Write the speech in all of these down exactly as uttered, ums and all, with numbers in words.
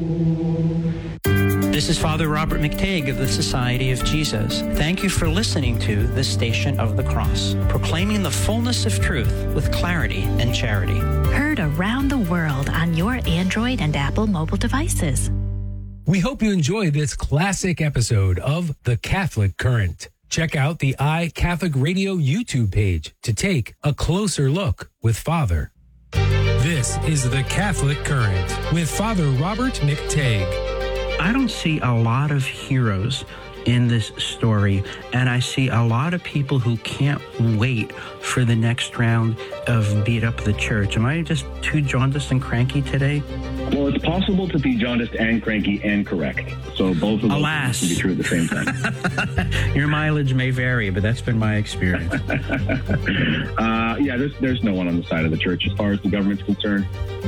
This is Father Robert McTague of the Society of Jesus. Thank you for listening to The Station of the Cross, proclaiming the fullness of truth with clarity and charity. Heard around the world on your Android and Apple mobile devices. We hope you enjoy this classic episode of The Catholic Current. Check out the iCatholic Radio YouTube page to take a closer look with Father. This is The Catholic Current with Father Robert McTague. I don't see a lot of heroes in this story, and I see a lot of people who can't wait for the next round of Beat Up the Church. Am I just too jaundiced and cranky today? Well, it's possible to be jaundiced and cranky and correct. So both of those Alas. can be true at the same time. Your mileage may vary, but that's been my experience. uh, yeah, there's, there's no one on the side of the church as far as the government's concerned.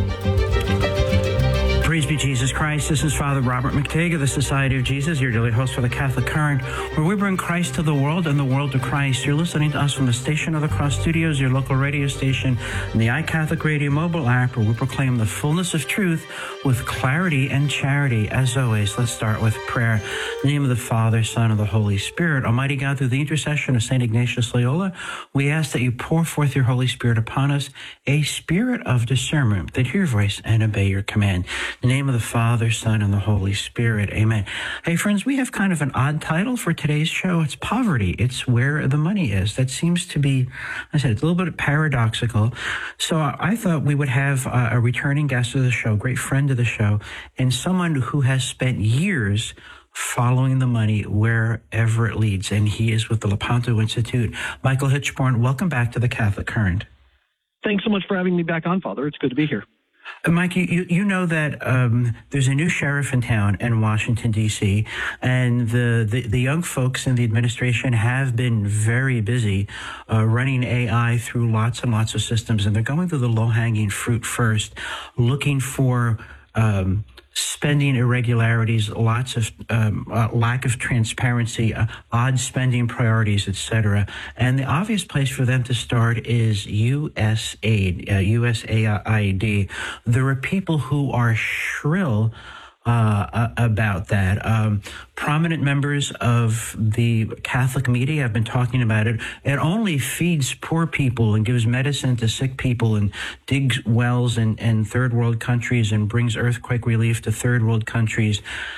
Praise be Jesus Christ. This is Father Robert McTague of the Society of Jesus, your daily host for the Catholic Current, where we bring Christ to the world and the world to Christ. You're listening to us from the Station of the Cross Studios, your local radio station, and the iCatholic Radio mobile app, where we proclaim the fullness of truth with clarity and charity. As always, let's start with prayer. In the name of the Father, Son, and the Holy Spirit. Almighty God, through the intercession of Saint Ignatius Loyola, we ask that you pour forth your Holy Spirit upon us, a spirit of discernment, that hear your voice and obey your command. In the name of the Father, Son, and the Holy Spirit. Amen. Hey, friends, we have kind of an odd title for today's show. It's Poverty. It's Where the Money Is. That seems to be, I said, it's a little bit paradoxical. So I thought we would have a, a returning guest of the show, great friend of the show, and someone who has spent years following the money wherever it leads. And he is with the Lepanto Institute. Michael Hitchborn, welcome back to the Catholic Current. Thanks so much for having me back on, Father. It's good to be here. Uh, Mike, you, you know that um, there's a new sheriff in town in Washington, D C, and the, the, the young folks in the administration have been very busy uh, running A I through lots and lots of systems, and they're going through the low-hanging fruit first, looking for um, spending irregularities, lots of um, uh, lack of transparency, uh, odd spending priorities, et cetera. And the obvious place for them to start is U S aid, uh, U S A I D. There are people who are shrill Uh, about that. Um, prominent members of the Catholic media have been talking about it. It only feeds poor people and gives medicine to sick people and digs wells in, in third world countries and brings earthquake relief to third world countries.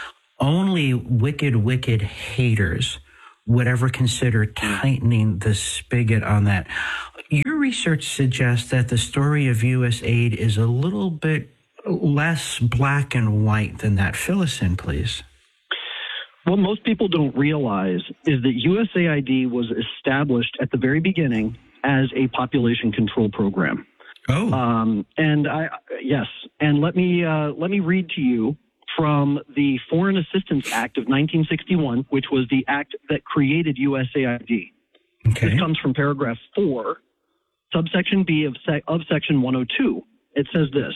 Only wicked, wicked haters would ever consider tightening the spigot on that. Your research suggests that the story of U S aid is a little bit less black and white than that. Fill us in, please. What most people don't realize is that U S A I D was established at the very beginning as a population control program. Oh, um, and I yes, and let me uh, let me read to you from the Foreign Assistance Act of nineteen sixty-one, which was the act that created U S A I D. Okay. This comes from paragraph four, subsection B of sec- of section one oh two. It says this.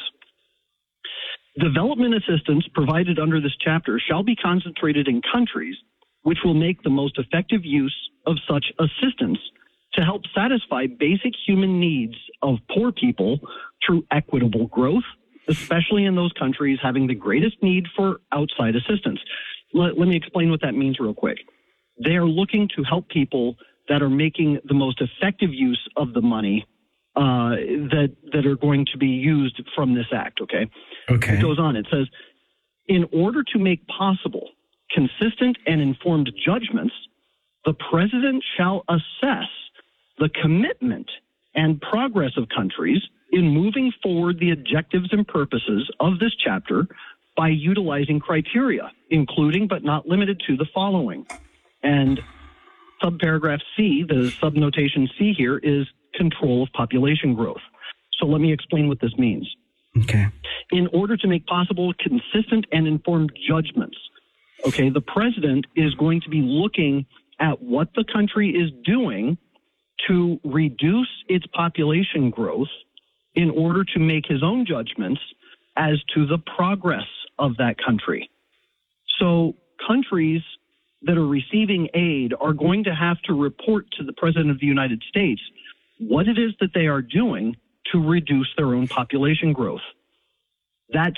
Development assistance provided under this chapter shall be concentrated in countries which will make the most effective use of such assistance to help satisfy basic human needs of poor people through equitable growth, especially in those countries having the greatest need for outside assistance. Let, let me explain what that means real quick. They are looking to help people that are making the most effective use of the money Uh, that that are going to be used from this act, okay? Okay. It goes on. It says, in order to make possible consistent and informed judgments, the president shall assess the commitment and progress of countries in moving forward the objectives and purposes of this chapter by utilizing criteria, including but not limited to the following. And subparagraph C, the subnotation C here, is control of population growth. So let me explain what this means. Okay. In order to make possible consistent and informed judgments, okay, the president is going to be looking at what the country is doing to reduce its population growth in order to make his own judgments as to the progress of that country. So countries that are receiving aid are going to have to report to the President of the United States what it is that they are doing to reduce their own population growth. That's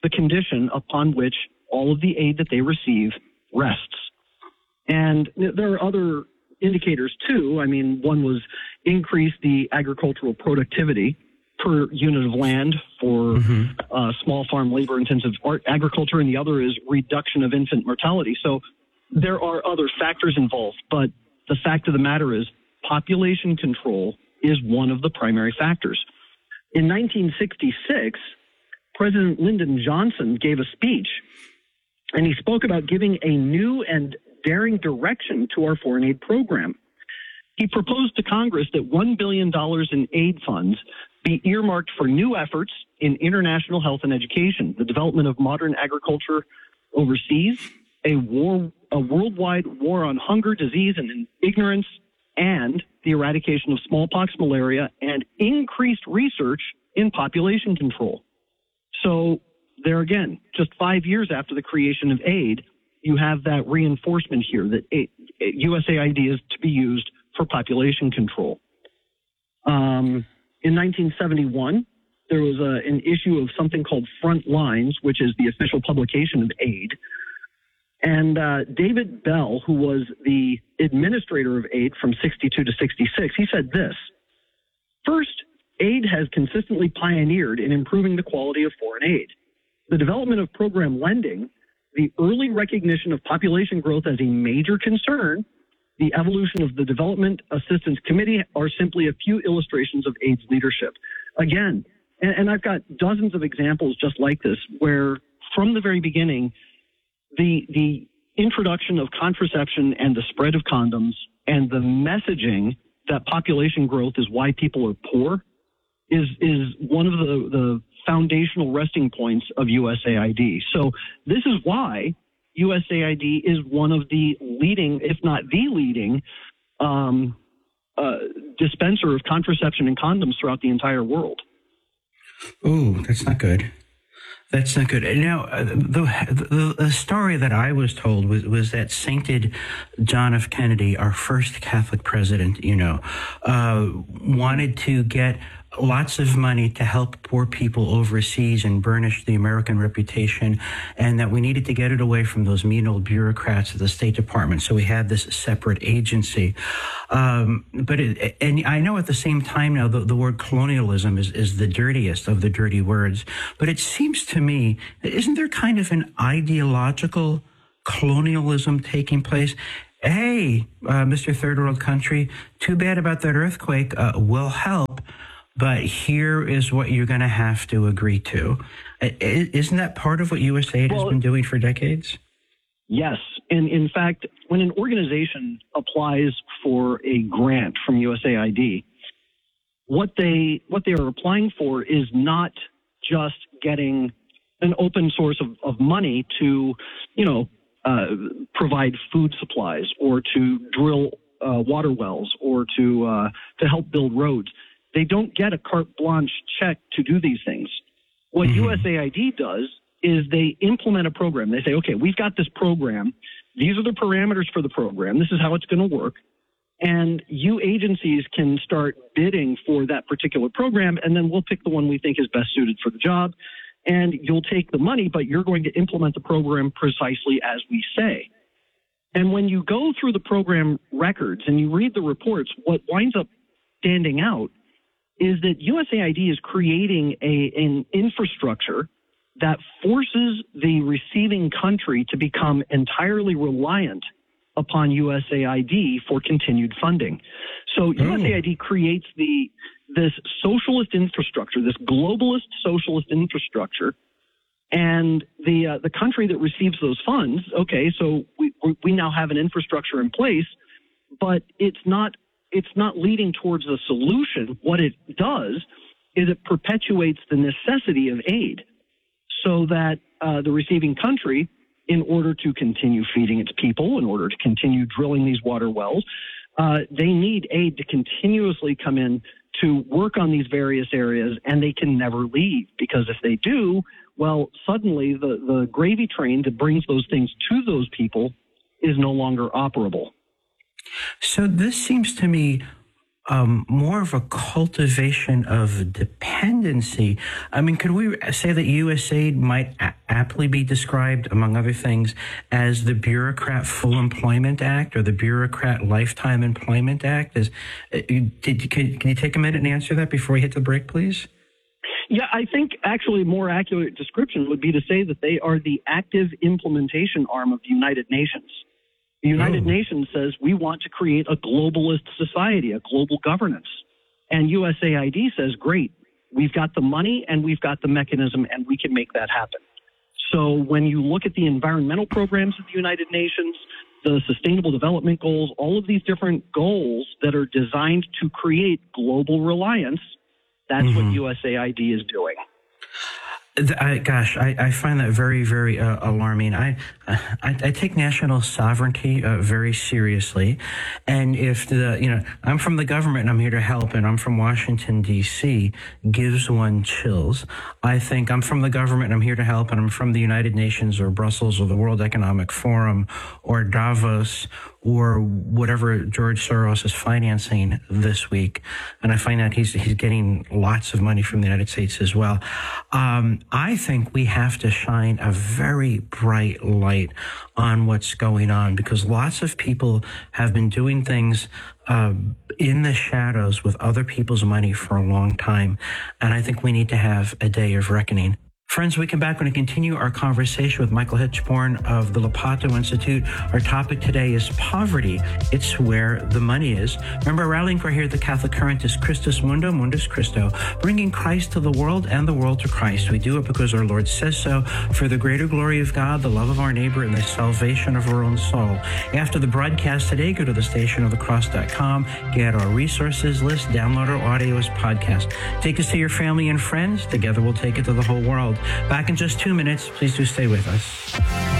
the condition upon which all of the aid that they receive rests. And there are other indicators too. I mean, one was increase the agricultural productivity per unit of land for mm-hmm. uh, small farm labor intensive agriculture, and the other is reduction of infant mortality. So there are other factors involved, but the fact of the matter is population control is one of the primary factors. In nineteen sixty-six, President Lyndon Johnson gave a speech, and he spoke about giving a new and daring direction to our foreign aid program. He proposed to Congress that one billion dollars in aid funds be earmarked for new efforts in international health and education, the development of modern agriculture overseas, a war, a worldwide war on hunger, disease, and ignorance, and the eradication of smallpox, malaria, and increased research in population control. So there again, just five years after the creation of aid, you have that reinforcement here that U S A I D is to be used for population control. Um, in nineteen seventy-one, there was a, an issue of something called Front Lines, which is the official publication of aid. And uh, David Bell, who was the administrator of aid from sixty-two to sixty-six, he said this: first, aid has consistently pioneered in improving the quality of foreign aid. The development of program lending, the early recognition of population growth as a major concern, the evolution of the Development Assistance Committee are simply a few illustrations of aid's leadership. Again, and, and I've got dozens of examples just like this, where from the very beginning, the the introduction of contraception and the spread of condoms and the messaging that population growth is why people are poor is is one of the, the foundational resting points of U S A I D. So this is why U S A I D is one of the leading, if not the leading, um, uh, dispenser of contraception and condoms throughout the entire world. Oh, that's not good. That's not good. Now, uh, the, the the story that I was told was, was that sainted John F. Kennedy, our first Catholic president, you know, uh, wanted to get lots of money to help poor people overseas and burnish the American reputation, and that we needed to get it away from those mean old bureaucrats at the State Department. So we had this separate agency. Um, but it, and I know at the same time now the, the word colonialism is, is the dirtiest of the dirty words. But it seems to me, isn't there kind of an ideological colonialism taking place? Hey, uh, Mister Third World Country, too bad about that earthquake. Uh, we'll help. But here is what you're going to have to agree to. Isn't that part of what U S A I D well, has been doing for decades? Yes. And in fact, when an organization applies for a grant from U S A I D, what they what they are applying for is not just getting an open source of, of money to, you know, uh, provide food supplies or to drill uh, water wells or to uh, to help build roads. They don't get a carte blanche check to do these things. What mm-hmm. U S A I D does is they implement a program. They say, okay, we've got this program. These are the parameters for the program. This is how it's going to work. And you agencies can start bidding for that particular program, and then we'll pick the one we think is best suited for the job. And you'll take the money, but you're going to implement the program precisely as we say. And when you go through the program records and you read the reports, what winds up standing out is that U S A I D is creating a, an infrastructure that forces the receiving country to become entirely reliant upon U S A I D for continued funding. So mm. U S A I D creates the this socialist infrastructure, this globalist socialist infrastructure, and the uh, the country that receives those funds, okay, so we we now have an infrastructure in place, but it's not it's not leading towards the solution. What it does is it perpetuates the necessity of aid so that uh, the receiving country, in order to continue feeding its people, in order to continue drilling these water wells, uh, they need aid to continuously come in to work on these various areas, and they can never leave, because if they do, well, suddenly the, the gravy train that brings those things to those people is no longer operable. So this seems to me um, more of a cultivation of dependency. I mean, could we say that U S A I D might a- aptly be described, among other things, as the Bureaucrat Full Employment Act or the Bureaucrat Lifetime Employment Act? Is, uh, did, can, can you take a minute and answer that before we hit the break, please? Yeah, I think actually a more accurate description would be to say that they are the active implementation arm of the United Nations. The United oh. Nations says we want to create a globalist society, a global governance. And U S A I D says, great, we've got the money and we've got the mechanism and we can make that happen. So when you look at the environmental programs of the United Nations, the Sustainable Development Goals, all of these different goals that are designed to create global reliance, that's mm-hmm. what U S A I D is doing. I, gosh, I, I find that very, very uh, alarming. I, I I take national sovereignty uh, very seriously, and if the you know I'm from the government and I'm here to help, and I'm from Washington D C gives one chills. I think I'm from the government and I'm here to help, and I'm from the United Nations or Brussels or the World Economic Forum or Davos or whatever George Soros is financing this week, and I find out he's he's getting lots of money from the United States as well. Um, I think we have to shine a very bright light on what's going on, because lots of people have been doing things uh, in the shadows with other people's money for a long time, and I think we need to have a day of reckoning. Friends, we come back. We're going to continue our conversation with Michael Hichborn of the Lepato Institute. Our topic today is poverty. It's where the money is. Remember, our rallying cry here at the Catholic Current is Christus Mundo, Mundus Christo, bringing Christ to the world and the world to Christ. We do it because our Lord says so, for the greater glory of God, the love of our neighbor, and the salvation of our own soul. After the broadcast today, go to the station of the cross dot com, get our resources list, download our audio as podcast. Take us to your family and friends. Together we'll take it to the whole world. Back in just two minutes. Please do stay with us.